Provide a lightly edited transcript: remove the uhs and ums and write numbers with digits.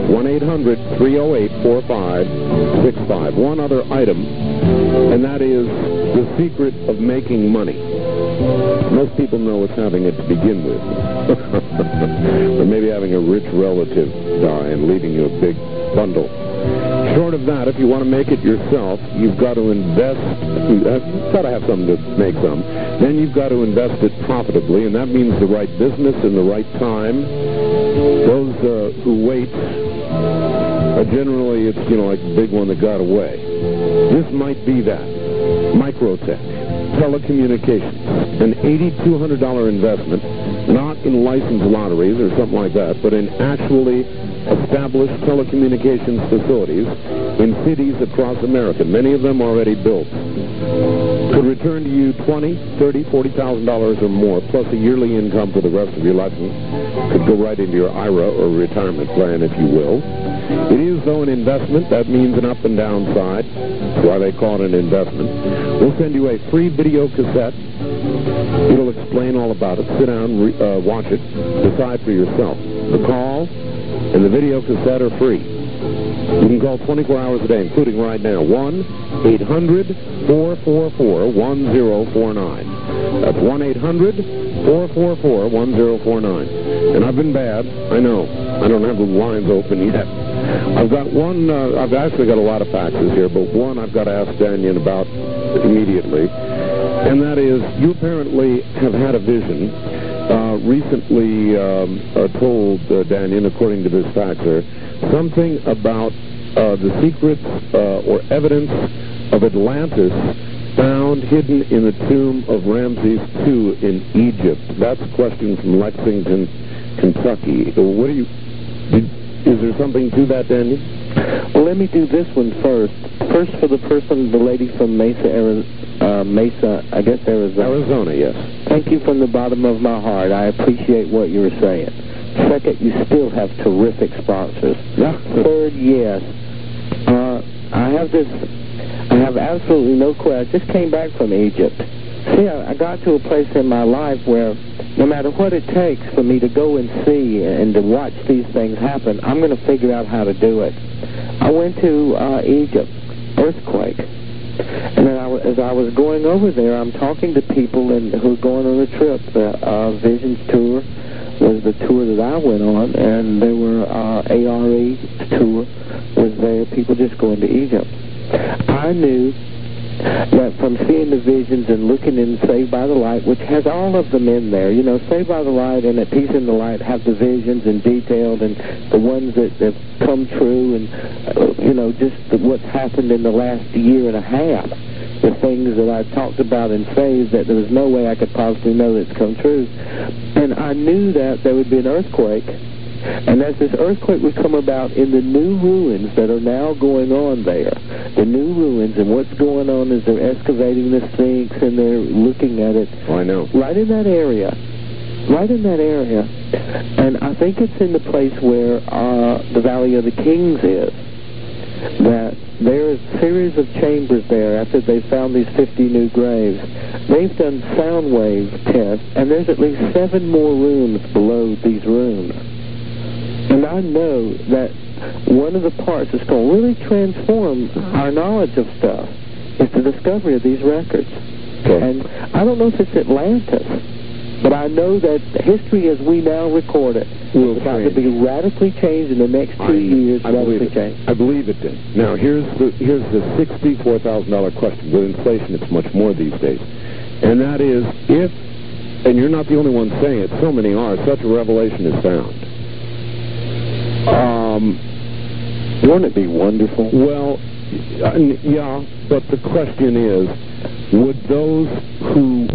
1-800-308-4565. One other item, and that is the secret of making money. Most people know it's having it to begin with. Or maybe having a rich relative die and leaving you a big bundle. Short of that, if you want to make it yourself, you've got to invest. You've got to have something to make some. Then you've got to invest it profitably, and that means the right business and the right time. Those who wait, generally it's, like the big one that got away. This might be that. Microtech, telecommunications, an $8,200 investment, not in licensed lotteries or something like that, but in actually established telecommunications facilities in cities across America, many of them already built. Could return to you $20,000, $30,000, $40,000 or more, plus a yearly income for the rest of your life. Could go right into your IRA or retirement plan, if you will. It is, though, an investment. That means an up and down side. That's why they call it an investment. We'll send you a free video cassette. It'll explain all about it. Sit down, watch it, decide for yourself. The call and the video cassette are free. You can call 24 hours a day, including right now. 1-800-444-1049. That's 1-800-444-1049. And I've been bad. I know. I don't have the lines open yet. I've got one, I've actually got a lot of faxes here, but one I've got to ask Danyan about immediately. And that is, you apparently have had a vision. Recently told Danyan, according to this faxer, something about the secrets or evidence of Atlantis found hidden in the tomb of Ramses II in Egypt. That's a question from Lexington, Kentucky. What do you... Is there something to that, Danyan? Well, let me do this one first. First, for the person, the lady from Mesa, I guess Arizona. Arizona, yes. Thank you from the bottom of my heart. I appreciate what you were saying. Second, you still have terrific sponsors. Yeah. Third, yes. I have absolutely no question. I just came back from Egypt. See, I got to a place in my life where no matter what it takes for me to go and see and to watch these things happen, I'm going to figure out how to do it. I went to Egypt, earthquake. And then as I was going over there, I'm talking to people who are going on a trip. The Visions Tour was the tour that I went on, and there were ARE tour was there, people just going to Egypt. I knew that from seeing the visions and looking in Saved by the Light, which has all of them in there, Saved by the Light and At Peace in the Light have the visions and detailed and the ones that have come true and, just what's happened in the last year and a half, the things that I talked about in Saved that there was no way I could possibly know that's come true. And I knew that there would be an earthquake. And as this earthquake would come about in the new ruins that are now going on there, the new ruins, and what's going on is they're excavating the Sphinx and they're looking at it. Oh, I know. Right in that area. And I think it's in the place where the Valley of the Kings is, that there's a series of chambers there after they found these 50 new graves. They've done sound wave tests, and there's at least 7 more rooms below these rooms. And I know that one of the parts that's going to really transform our knowledge of stuff is the discovery of these records. Okay. And I don't know if it's Atlantis, but I know that history as we now record it will about to be radically changed in the next 2 years. I believe it did. Now, here's the $64,000 question. With inflation, it's much more these days. And that is, if, and you're not the only one saying it, so many are, such a revelation is found. Wouldn't it be wonderful? Well, yeah, but the question is, would those who